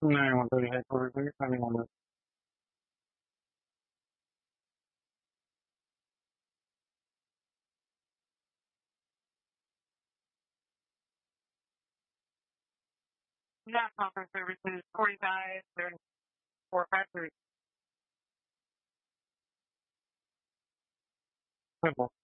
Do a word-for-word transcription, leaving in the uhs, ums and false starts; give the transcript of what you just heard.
ninety-one thirty headquarters, please. ninety-one. Yeah, conference services, forty-five, thirty-four, five, three. Simple.